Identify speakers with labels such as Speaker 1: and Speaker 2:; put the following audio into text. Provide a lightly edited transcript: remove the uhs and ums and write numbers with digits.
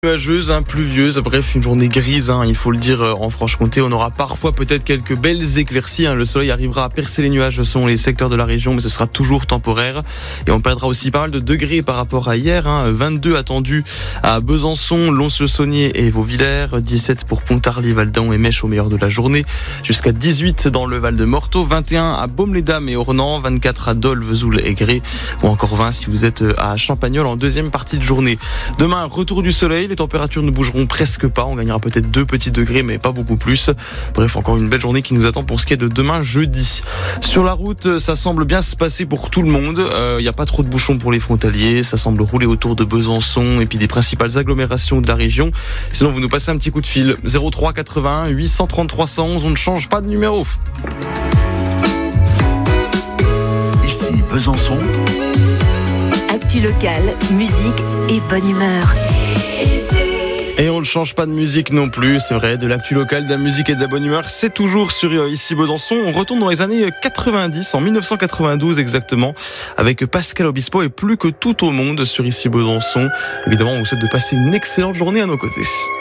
Speaker 1: Nuageuse, pluvieuse, bref une journée grise, il faut le dire en Franche-Comté. On aura parfois peut-être quelques belles éclaircies, le soleil arrivera à percer les nuages selon les secteurs de la région, mais ce sera toujours temporaire. Et on perdra aussi pas mal de degrés par rapport à hier, 22 attendus à Besançon, Lons-le-Saunier et Vauvillers, 17 pour Pontarlier, Valdon et Mèche au meilleur de la journée, jusqu'à 18 dans le Val-de-Morteau, 21 à Baume-les-Dames et Ornans, 24 à Dole, Vesoul et Gré, ou encore 20 si vous êtes à Champagnole en deuxième partie de journée. Demain, retour du soleil. Les températures ne bougeront presque pas. On gagnera peut-être 2 petits degrés, mais pas beaucoup plus. Bref, encore une belle journée qui nous attend pour ce qui est de demain jeudi. Sur la route, ça semble bien se passer pour tout le monde. Il n'y a pas trop de bouchons pour les frontaliers. Ça semble rouler autour de Besançon et puis des principales agglomérations de la région. Sinon, vous nous passez un petit coup de fil. 03 81 830 311. On ne change pas de numéro.
Speaker 2: Ici Besançon.
Speaker 3: Actu locale, musique et bonne humeur.
Speaker 1: Et on ne change pas de musique non plus, c'est vrai, de l'actu locale, de la musique et de la bonne humeur, c'est toujours sur Ici Besançon. On retourne dans les années 90, en 1992 exactement, avec Pascal Obispo et Plus que tout au monde sur Ici Besançon. Évidemment, on vous souhaite de passer une excellente journée à nos côtés.